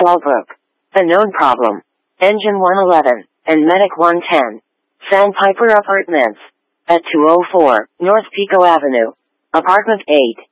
Fallbrook. A known problem. Engine 111 and Medic 110. Sandpiper Apartments. At 204 North Pico Avenue. Apartment 8.